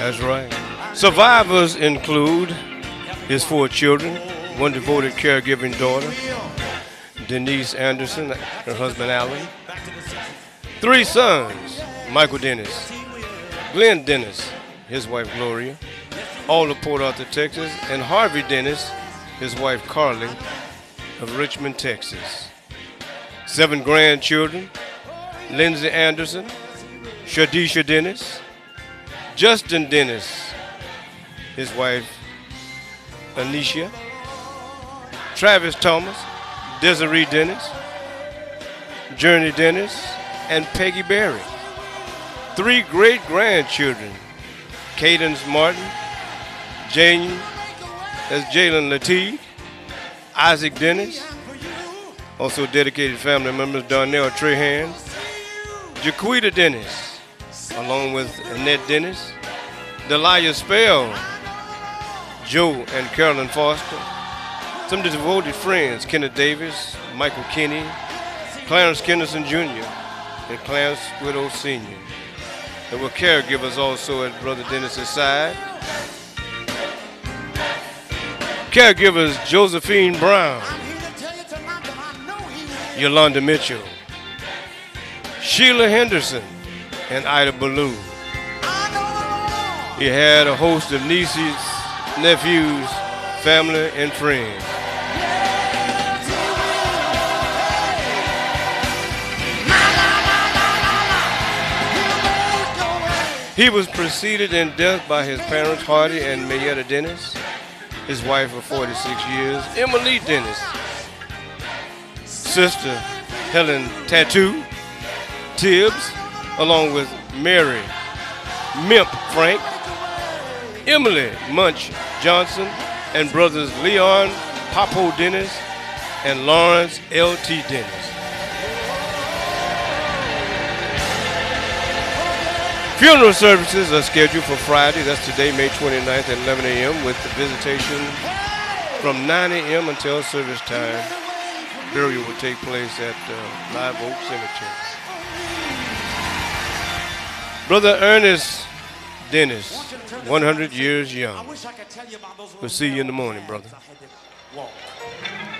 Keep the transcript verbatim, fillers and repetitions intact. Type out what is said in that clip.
That's right. Survivors include his four children, one devoted caregiving daughter, Denise Anderson, her husband Alan, three sons, Michael Dennis, Glenn Dennis, his wife Gloria, all of Port Arthur, Texas, and Harvey Dennis, his wife Carly, of Richmond, Texas. Seven grandchildren, Lindsay Anderson, Shadisha Dennis, Justin Dennis, his wife Anisha, Travis Thomas, Desiree Dennis, Journey Dennis, and Peggy Berry. Three great-grandchildren, Cadence Martin, Jane, that's Jalen Lateef, Isaac Dennis, also dedicated family members Darnell Trahan, Jaquita Dennis, along with Annette Dennis, Delia Spell, Joe and Carolyn Foster, some of the devoted friends, Kenneth Davis, Michael Kinney, Clarence Kenderson Junior, and Clarence Widow Senior There were caregivers also at Brother Dennis's side. Caregivers Josephine Brown, Yolanda Mitchell, Sheila Henderson, and Ida Ballou. He had a host of nieces, nephews, family, and friends. He was preceded in death by his parents, Hardy and Mayetta Dennis, his wife of forty-six years, Emily Dennis, sister Helen Tattoo Tibbs, along with Mary Mimp Frank, Emily Munch Johnson, and brothers Leon Popo Dennis and Lawrence L T Dennis. Funeral services are scheduled for Friday, that's today, May twenty-ninth at eleven a m with the visitation from nine a m until service time. Burial will take place at uh, Live Oak Cemetery. Brother Ernest Dennis, one hundred years young. We'll see you in the morning, brother.